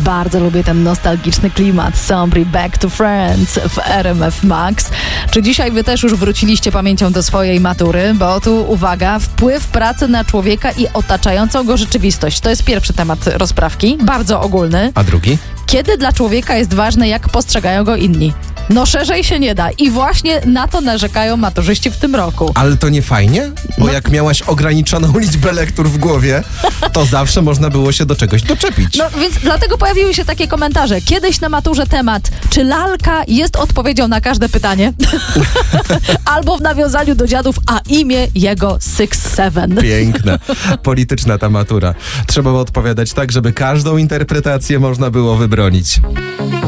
Bardzo lubię ten nostalgiczny klimat. Sombry Back to Friends w RMF Max. Czy dzisiaj wy też już wróciliście pamięcią do swojej matury? Bo tu uwaga, wpływ pracy na człowieka i otaczającą go rzeczywistość. To jest pierwszy temat rozprawki, bardzo ogólny. A drugi? Kiedy dla człowieka jest ważne, jak postrzegają go inni? No szerzej się nie da. I właśnie na to narzekają maturzyści w tym roku. Ale to nie fajnie? Bo jak miałaś ograniczoną liczbę lektur w głowie, to zawsze można było się do czegoś doczepić. No więc dlatego pojawiły się takie komentarze. Kiedyś na maturze temat, czy lalka jest odpowiedzią na każde pytanie? Albo w nawiązaniu do dziadów, a imię jego 6-7. Piękna. Polityczna ta matura. Trzeba odpowiadać tak, żeby każdą interpretację można było wybronić.